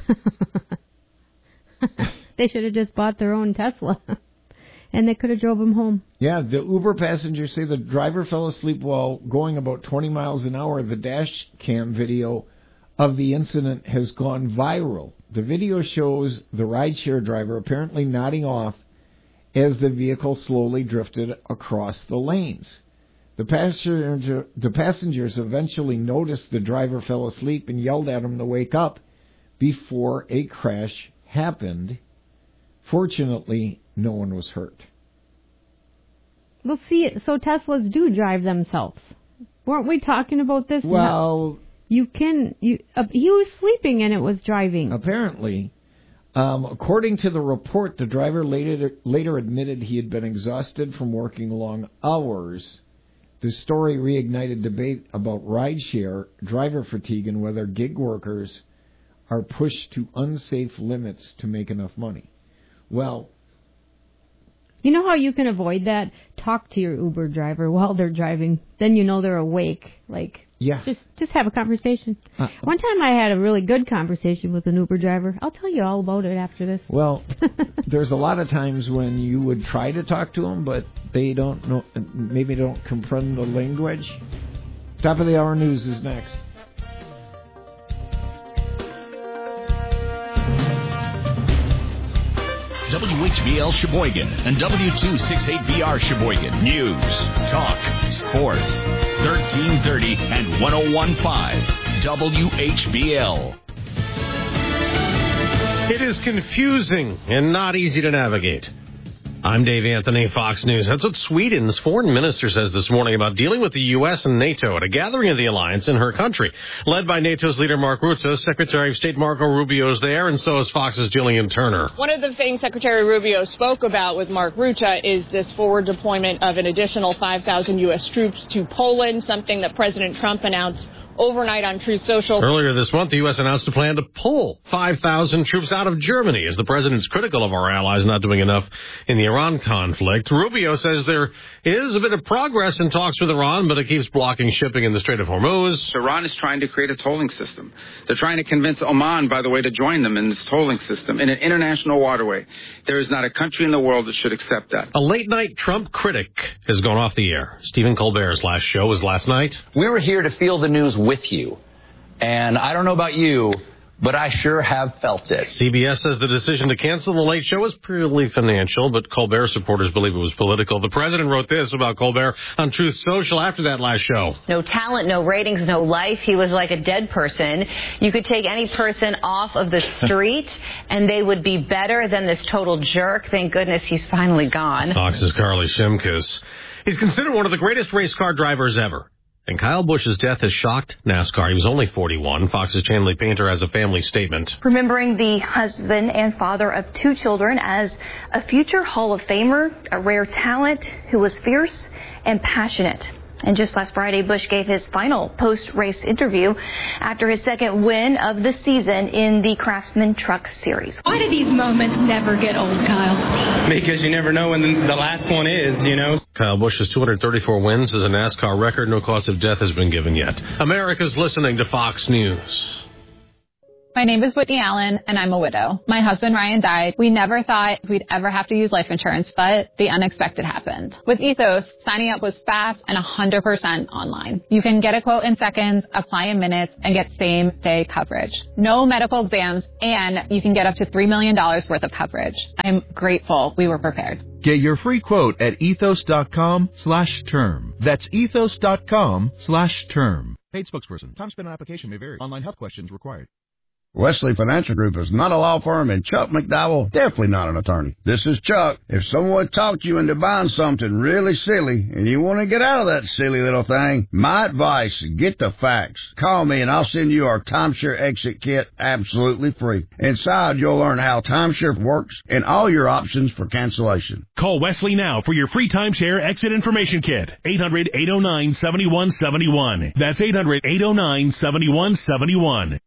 They should have just bought their own Tesla. And they could have drove him home. Yeah, the Uber passengers say the driver fell asleep while going about 20 miles an hour. The dash cam video of the incident has gone viral. The video shows the rideshare driver apparently nodding off as the vehicle slowly drifted across the lanes. The passengers eventually noticed the driver fell asleep and yelled at him to wake up before a crash happened. Fortunately, no one was hurt. Well, see, so Teslas do drive themselves. Weren't we talking about this? Well, he was sleeping and it was driving. Apparently. According to the report, the driver later admitted he had been exhausted from working long hours. The story reignited debate about rideshare, driver fatigue, and whether gig workers are pushed to unsafe limits to make enough money. Well, you know how you can avoid that? Talk to your Uber driver while they're driving. Then you know they're awake. yeah. Just have a conversation. One time I had a really good conversation with an Uber driver. I'll tell you all about it after this. Well, there's a lot of times when you would try to talk to them, but they don't know, maybe don't comprehend the language. Top of the hour news is next. WHBL Sheboygan and W268BR Sheboygan. News, talk, sports. 1330 and 101.5 WHBL. It is confusing and not easy to navigate. I'm Dave Anthony, Fox News. That's what Sweden's foreign minister says this morning about dealing with the U.S. and NATO at a gathering of the alliance in her country. Led by NATO's leader Mark Rutte, Secretary of State Marco Rubio is there, and so is Fox's Jillian Turner. One of the things Secretary Rubio spoke about with Mark Rutte is this forward deployment of an additional 5,000 U.S. troops to Poland, something that President Trump announced overnight on Truth Social. Earlier this month, the U.S. announced a plan to pull 5,000 troops out of Germany as the president's critical of our allies not doing enough in the Iran conflict. Rubio says there is a bit of progress in talks with Iran, but it keeps blocking shipping in the Strait of Hormuz. Iran is trying to create a tolling system. They're trying to convince Oman, by the way, to join them in this tolling system in an international waterway. There is not a country in the world that should accept that. A late-night Trump critic has gone off the air. Stephen Colbert's last show was last night. We were here to feel the news with you. And I don't know about you, but I sure have felt it. CBS says the decision to cancel The Late Show was purely financial, but Colbert supporters believe it was political. The president wrote this about Colbert on Truth Social after that last show. No talent, no ratings, no life. He was like a dead person. You could take any person off of the street, and they would be better than this total jerk. Thank goodness he's finally gone. Fox's Carly Shimkus. He's considered one of the greatest race car drivers ever. And Kyle Busch's death has shocked NASCAR. He was only 41. Fox's Chanley Painter has a family statement. Remembering the husband and father of 2 children as a future Hall of Famer, a rare talent who was fierce and passionate. And just last Friday, Busch gave his final post-race interview after his second win of the season in the Craftsman Truck Series. Why do these moments never get old, Kyle? Because you never know when the last one is, you know. Kyle Busch's 234 wins is a NASCAR record. No cause of death has been given yet. America's listening to Fox News. My name is Whitney Allen, and I'm a widow. My husband, Ryan, died. We never thought we'd ever have to use life insurance, but the unexpected happened. With Ethos, signing up was fast and 100% online. You can get a quote in seconds, apply in minutes, and get same-day coverage. No medical exams, and you can get up to $3 million worth of coverage. I'm grateful we were prepared. Get your free quote at ethos.com/term. That's ethos.com/term. Paid spokesperson. Time spent on application may vary. Online health questions required. Wesley Financial Group is not a law firm, and Chuck McDowell definitely not an attorney. This is Chuck. If someone talked you into buying something really silly and you want to get out of that silly little thing, my advice, get the facts. Call me and I'll send you our timeshare exit kit absolutely free. Inside, you'll learn how timeshare works and all your options for cancellation. Call Wesley now for your free timeshare exit information kit. 800-809-7171. That's 800-809-7171.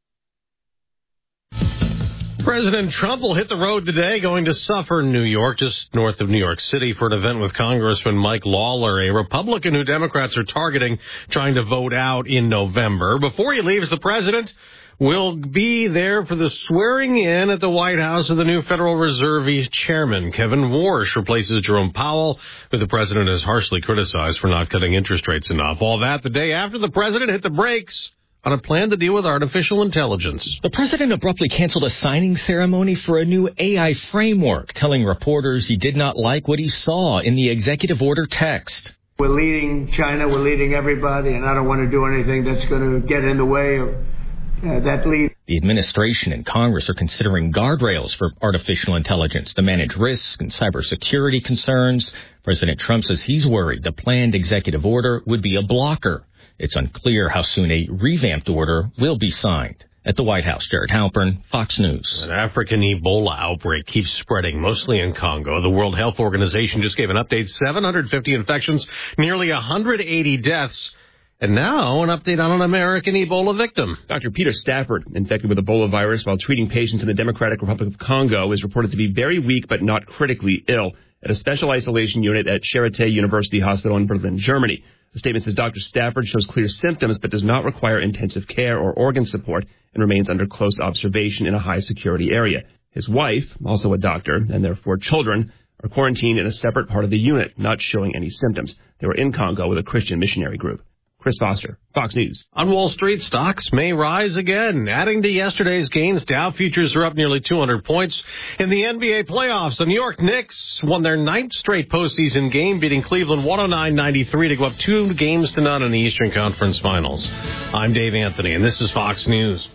President Trump will hit the road today, going to Suffern, New York, just north of New York City, for an event with Congressman Mike Lawler, a Republican who Democrats are targeting, trying to vote out in November. Before he leaves, the president will be there for the swearing in at the White House of the new Federal Reserve chairman. Kevin Warsh replaces Jerome Powell, who the president has harshly criticized for not cutting interest rates enough. All that the day after the president hit the brakes on a plan to deal with artificial intelligence. The president abruptly canceled a signing ceremony for a new AI framework, telling reporters he did not like what he saw in the executive order text. We're leading China, we're leading everybody, and I don't want to do anything that's going to get in the way of that lead. The administration and Congress are considering guardrails for artificial intelligence to manage risk and cybersecurity concerns. President Trump says he's worried the planned executive order would be a blocker. It's unclear how soon a revamped order will be signed. At the White House, Jared Halpern, Fox News. An African Ebola outbreak keeps spreading, mostly in Congo. The World Health Organization just gave an update, 750 infections, nearly 180 deaths. And now an update on an American Ebola victim. Dr. Peter Stafford, infected with Ebola virus while treating patients in the Democratic Republic of Congo, is reported to be very weak but not critically ill at a special isolation unit at Charité University Hospital in Berlin, Germany. The statement says Dr. Stafford shows clear symptoms but does not require intensive care or organ support and remains under close observation in a high-security area. His wife, also a doctor, and their 4 children are quarantined in a separate part of the unit, not showing any symptoms. They were in Congo with a Christian missionary group. Chris Foster, Fox News. On Wall Street, stocks may rise again. Adding to yesterday's gains, Dow futures are up nearly 200 points. In the NBA playoffs, the New York Knicks won their 9th straight postseason game, beating Cleveland 109-93 to go up 2-0 in the Eastern Conference Finals. I'm Dave Anthony, and this is Fox News.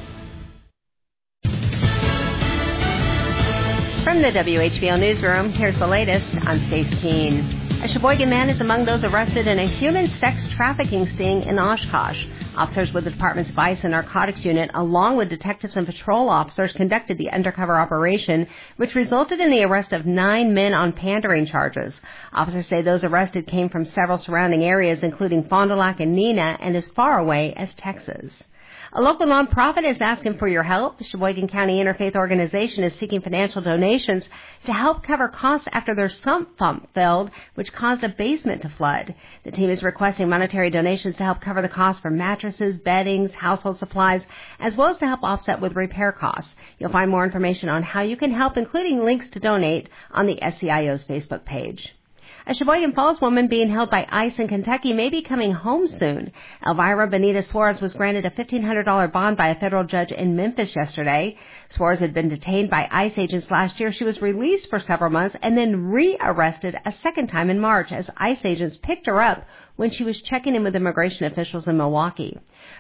From the WHBL Newsroom, here's the latest. I'm Stace Keene. A Sheboygan man is among those arrested in a human sex trafficking sting in Oshkosh. Officers with the department's Vice and Narcotics Unit, along with detectives and patrol officers, conducted the undercover operation, which resulted in the arrest of 9 men on pandering charges. Officers say those arrested came from several surrounding areas, including Fond du Lac and Neenah, and as far away as Texas. A local nonprofit is asking for your help. The Sheboygan County Interfaith Organization is seeking financial donations to help cover costs after their sump pump failed, which caused a basement to flood. The team is requesting monetary donations to help cover the costs for mattresses, beddings, household supplies, as well as to help offset with repair costs. You'll find more information on how you can help, including links to donate, on the SCIO's Facebook page. A Sheboygan Falls woman being held by ICE in Kentucky may be coming home soon. Elvira Benita Suarez was granted a $1,500 bond by a federal judge in Memphis yesterday. Suarez had been detained by ICE agents last year. She was released for several months and then re-arrested a second time in March as ICE agents picked her up when she was checking in with immigration officials in Milwaukee.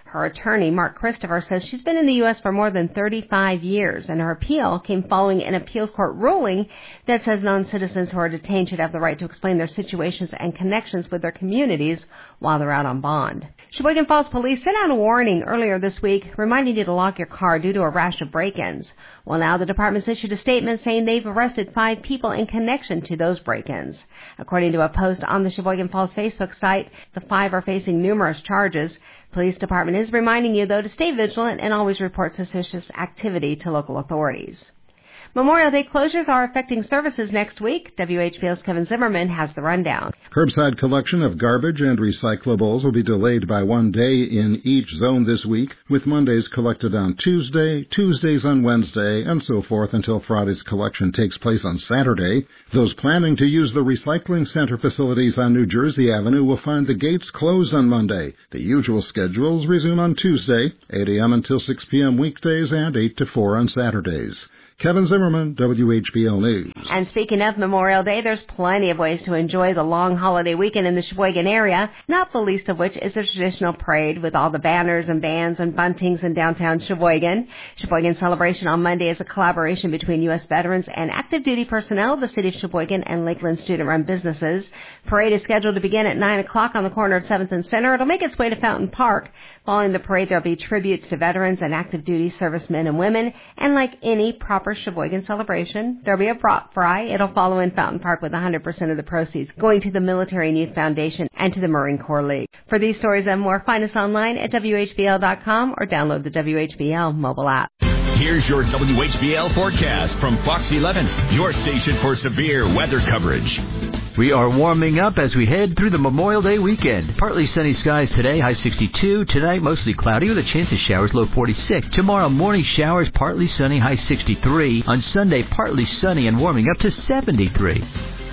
Her attorney, Mark Christopher, says she's been in the U.S. for more than 35 years, and her appeal came following an appeals court ruling that says non-citizens who are detained should have the right to explain their situations and connections with their communities while they're out on bond. Sheboygan Falls Police sent out a warning earlier this week reminding you to lock your car due to a rash of break-ins. Well, now the department's issued a statement saying they've arrested 5 people in connection to those break-ins. According to a post on the Sheboygan Falls Facebook site, the 5 are facing numerous charges. Police department is reminding you, though, to stay vigilant and always report suspicious activity to local authorities. Memorial Day closures are affecting services next week. WHBO's Kevin Zimmerman has the rundown. Curbside collection of garbage and recyclables will be delayed by 1 day in each zone this week, with Mondays collected on Tuesday, Tuesdays on Wednesday, and so forth until Friday's collection takes place on Saturday. Those planning to use the recycling center facilities on New Jersey Avenue will find the gates closed on Monday. The usual schedules resume on Tuesday, 8 a.m. until 6 p.m. weekdays and 8 to 4 on Saturdays. Kevin Zimmerman, WHBL News. And speaking of Memorial Day, there's plenty of ways to enjoy the long holiday weekend in the Sheboygan area, not the least of which is the traditional parade with all the banners and bands and buntings in downtown Sheboygan. Sheboygan Celebration on Monday is a collaboration between U.S. veterans and active duty personnel, the City of Sheboygan, and Lakeland student-run businesses. Parade is scheduled to begin at 9 o'clock on the corner of 7th and Center. It'll make its way to Fountain Park. Following the parade, there'll be tributes to veterans and active duty servicemen and women, and like any proper Sheboygan celebration, there'll be a prop fry. It'll follow in Fountain Park with 100% of the proceeds going to the Military and Youth Foundation and to the Marine Corps League. For these stories and more, find us online at WHBL.com or download the WHBL mobile app. Here's your WHBL forecast from Fox 11, your station for severe weather coverage. We are warming up as we head through the Memorial Day weekend. Partly sunny skies today, high 62. Tonight, mostly cloudy with a chance of showers, low 46. Tomorrow, morning showers, partly sunny, high 63. On Sunday, partly sunny and warming up to 73.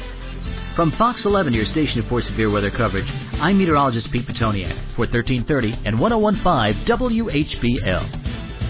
From Fox 11, your station for severe weather coverage, I'm meteorologist Pete Petoniak for 1330 and 101.5 WHBL.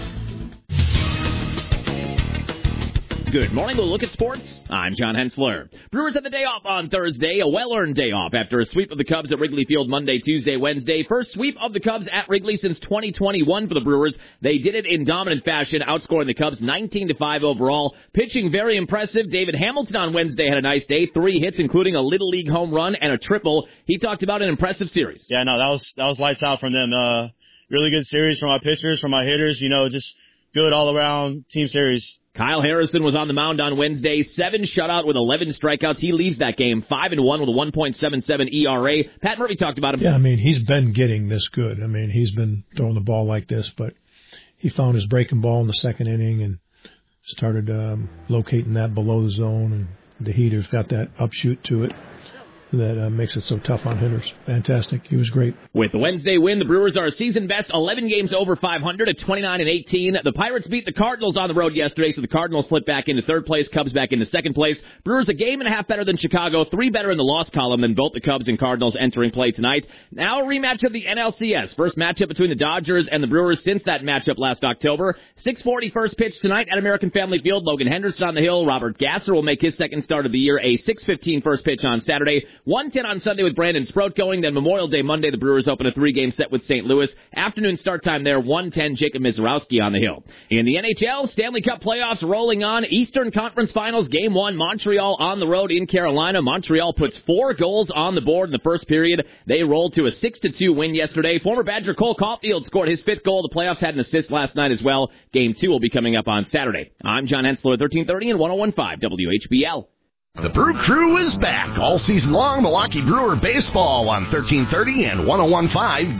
Good morning. We'll look at sports. I'm John Hensler. Brewers had the day off on Thursday, a well-earned day off after a sweep of the Cubs at Wrigley Field Monday, Tuesday, Wednesday. First sweep of the Cubs at Wrigley since 2021 for the Brewers. They did it in dominant fashion, outscoring the Cubs 19-5 overall. Pitching very impressive. David Hamilton on Wednesday had a nice day, 3 hits, including a Little League home run and a triple. He talked about an impressive series. Yeah, no, that was lights out from them. Really good series from my pitchers, from my hitters. Just good all-around team series. Kyle Harrison was on the mound on Wednesday, 7 shutout with 11 strikeouts. He leaves that game 5-1 with a 1.77 ERA. Pat Murphy talked about him. Yeah, he's been getting this good. He's been throwing the ball like this, but he found his breaking ball in the second inning and started locating that below the zone, and the heater's got that upshoot to it that makes it so tough on hitters. Fantastic. He was great. With the Wednesday win, the Brewers are a season best 11 games over 500 at 29-18. The Pirates beat the Cardinals on the road yesterday, so the Cardinals slipped back into third place, Cubs back into second place. Brewers a game and a half better than Chicago, 3 better in the loss column than both the Cubs and Cardinals entering play tonight. Now a rematch of the NLCS. First matchup between the Dodgers and the Brewers since that matchup last October. 6:40 first pitch tonight at American Family Field. Logan Henderson on the hill. Robert Gasser will make his second start of the year. A 6:15 first pitch on Saturday. 1:10 on Sunday with Brandon Sproat going. Then Memorial Day Monday, the Brewers open a 3-game set with St. Louis. Afternoon start time there, 1:10, Jacob Mizorowski on the hill. In the NHL, Stanley Cup playoffs rolling on. Eastern Conference Finals, Game 1, Montreal on the road in Carolina. Montreal puts 4 goals on the board in the first period. They rolled to a 6-2 win yesterday. Former Badger Cole Caulfield scored his 5th goal. The playoffs had an assist last night as well. Game 2 will be coming up on Saturday. I'm John Hensler, 1330 and 101.5 WHBL. The Brew Crew is back all season long. Milwaukee Brewer baseball on 1330 and 101.5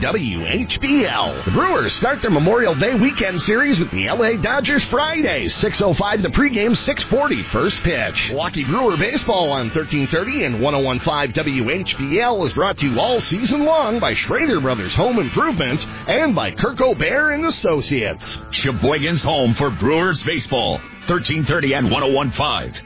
WHBL. The Brewers start their Memorial Day weekend series with the LA Dodgers Friday. 6:05 the pregame, 6:40 first pitch. Milwaukee Brewer baseball on 1330 and 101.5 WHBL is brought to you all season long by Schrader Brothers Home Improvements and by Kirk O'Bear and Associates. Sheboygan's home for Brewers baseball. 1330 and 101.5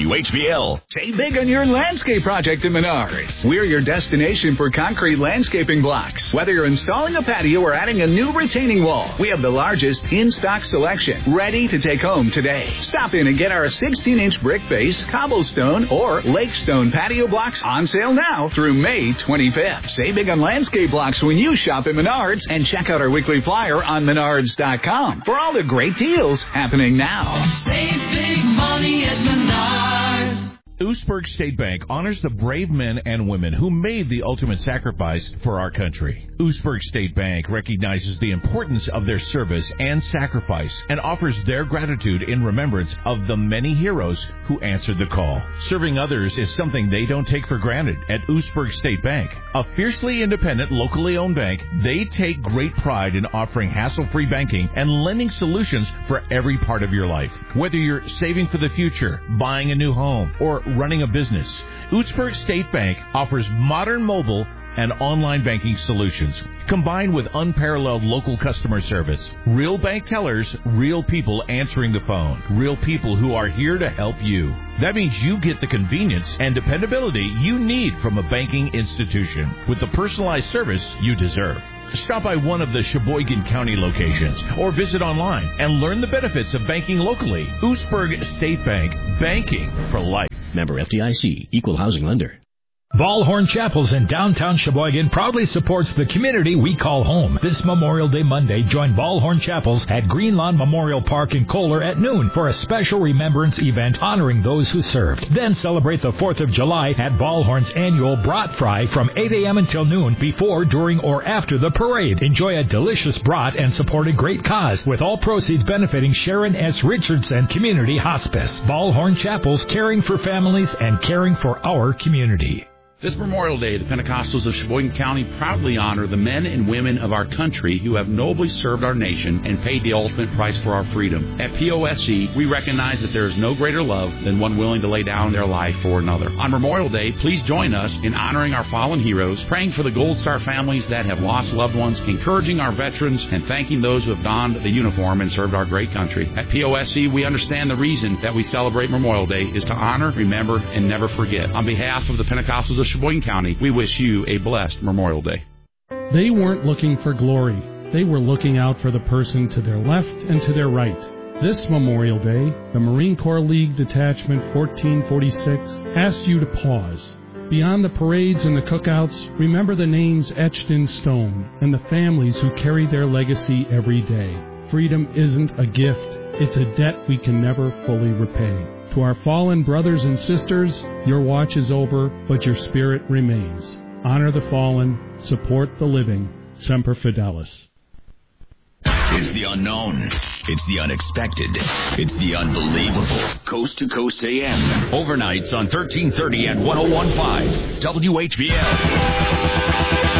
WHBL. Save big on your landscape project in Menards. We're your destination for concrete landscaping blocks. Whether you're installing a patio or adding a new retaining wall, we have the largest in-stock selection ready to take home today. Stop in and get our 16-inch brick base, cobblestone, or lake stone patio blocks on sale now through May 25th. Save big on landscape blocks when you shop at Menards, and check out our weekly flyer on Menards.com for all the great deals happening now. Save big money at Menards. Oostburg State Bank honors the brave men and women who made the ultimate sacrifice for our country. Oostburg State Bank recognizes the importance of their service and sacrifice and offers their gratitude in remembrance of the many heroes who answered the call. Serving others is something they don't take for granted at Oostburg State Bank. A fiercely independent, locally owned bank, they take great pride in offering hassle-free banking and lending solutions for every part of your life. Whether you're saving for the future, buying a new home, or running a business, Oostburg State Bank offers modern mobile and online banking solutions, combined with unparalleled local customer service. Real bank tellers, real people answering the phone, real people who are here to help you. That means you get the convenience and dependability you need from a banking institution with the personalized service you deserve. Stop by one of the Sheboygan County locations or visit online and learn the benefits of banking locally. Oostburg State Bank, banking for life. Member FDIC, equal housing lender. Ballhorn Chapels in downtown Sheboygan proudly supports the community we call home. This Memorial Day Monday, join Ballhorn Chapels at Green Lawn Memorial Park in Kohler at noon for a special remembrance event honoring those who served. Then celebrate the 4th of July at Ballhorn's annual Brat Fry from 8 a.m. until noon, before, during, or after the parade. Enjoy a delicious brat and support a great cause, with all proceeds benefiting Sharon S. Richardson Community Hospice. Ballhorn Chapels, caring for families and caring for our community. This Memorial Day, the Pentecostals of Sheboygan County proudly honor the men and women of our country who have nobly served our nation and paid the ultimate price for our freedom. At POSC, we recognize that there is no greater love than one willing to lay down their life for another. On Memorial Day, please join us in honoring our fallen heroes, praying for the Gold Star families that have lost loved ones, encouraging our veterans, and thanking those who have donned the uniform and served our great country. At POSC, we understand the reason that we celebrate Memorial Day is to honor, remember, and never forget. On behalf of the Pentecostals of Sheboygan County, we wish you a blessed Memorial Day. They weren't looking for glory. They were looking out for the person to their left and to their right. This Memorial Day, the Marine Corps League Detachment 1446 asks you to pause. Beyond the parades and the cookouts, remember the names etched in stone and the families who carry their legacy every day. Freedom isn't a gift. It's a debt we can never fully repay. To our fallen brothers and sisters, your watch is over, but your spirit remains. Honor the fallen, support the living. Semper Fidelis. It's the unknown. It's the unexpected. It's the unbelievable. Coast to Coast AM. Overnights on 1330 and 101.5 WHBL.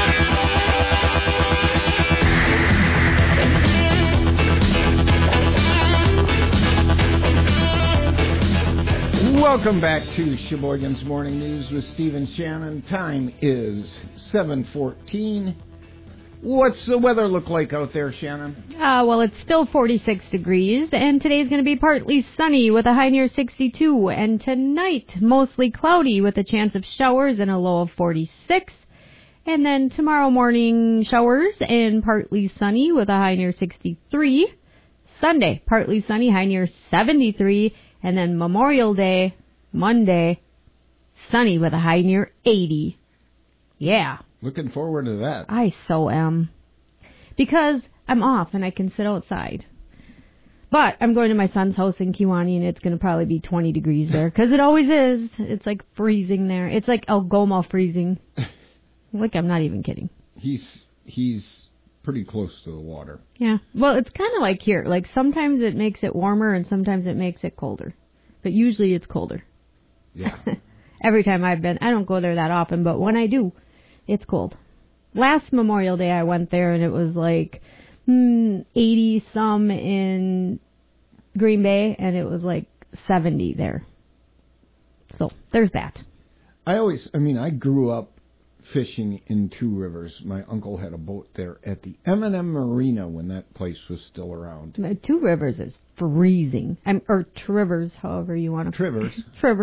Welcome back to Sheboygan's Morning News with Steve and Shannon. Time is 7:14. What's the weather look like out there, Shannon? Well, it's still 46 degrees, and today's going to be partly sunny with a high near 62, and tonight mostly cloudy with a chance of showers and a low of 46. And then tomorrow morning, showers and partly sunny with a high near 63. Sunday, partly sunny, high near 73. And then Memorial Day, Monday, sunny with a high near 80. Yeah. Looking forward to that. I so am. Because I'm off and I can sit outside. But I'm going to my son's house in Kewanee, and it's going to probably be 20 degrees there. Because it always is. It's like freezing there. It's like Algoma freezing. Like, I'm not even kidding. He's pretty close to the water. Yeah. Well, it's kind of like here. Like, sometimes it makes it warmer and sometimes it makes it colder. But usually it's colder. Yeah. Every time I've been. I don't go there that often, but when I do, it's cold. Last Memorial Day I went there and it was like 80-some in Green Bay, and it was like 70 there. So, there's that. I grew up fishing in Two Rivers. My uncle had a boat there at the M&M Marina when that place was still around. Two Rivers is freezing. Or Trivers, however you want to... Trivers.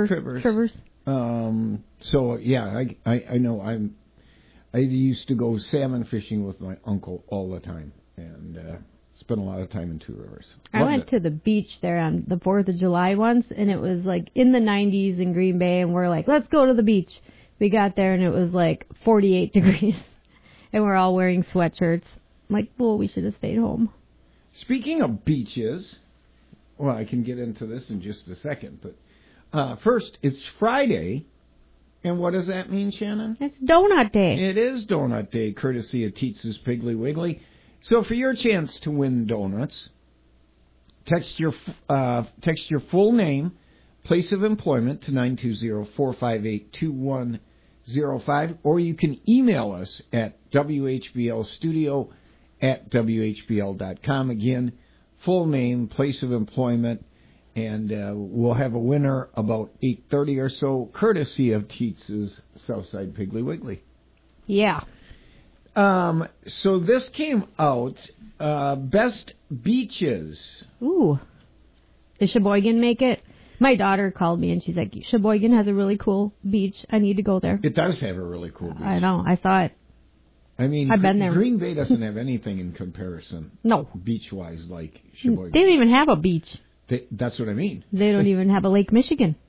So, yeah, I know. I used to go salmon fishing with my uncle all the time and spent a lot of time in Two Rivers. I went to the beach there on the 4th of July once, and it was like in the 90s in Green Bay, and we're like, let's go to the beach. We got there, and it was like 48 degrees, and we're all wearing sweatshirts. I'm like, well, we should have stayed home. Speaking of beaches, well, I can get into this in just a second, but first, it's Friday. And what does that mean, Shannon? It's Donut Day. It is Donut Day, courtesy of Tietz's Piggly Wiggly. So for your chance to win donuts, text your full name, place of employment to 920-458-2105, or you can email us at whblstudio@whbl.com. Again, full name, place of employment, and we'll have a winner about 8:30 or so, courtesy of Tietz's Southside Piggly Wiggly. Yeah. So this came out, best beaches. Ooh. Did Sheboygan make it? My daughter called me and she's like, Sheboygan has a really cool beach. I need to go there. It does have a really cool beach. I know. I saw it. I mean, I've been there. Green Bay doesn't have anything in comparison. No. Beach-wise like Sheboygan. They don't even have a beach. That's what I mean. They don't even have a Lake Michigan.